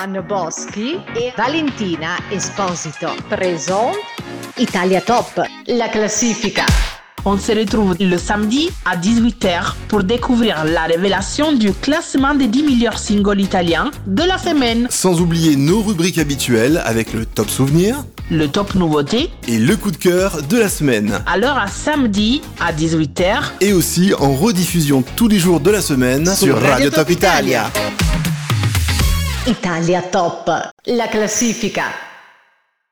Giovanna Boschi et Valentina Esposito présentent Italia Top, la classifica. On se retrouve le samedi à 18h pour découvrir la révélation du classement des 10 meilleurs singles italiens de la semaine. Sans oublier nos rubriques habituelles avec le top souvenir, le top nouveauté et le coup de cœur de la semaine. Alors à samedi à 18h et aussi en rediffusion tous les jours de la semaine sur Radio Top Italia. Italia Top, la classifica.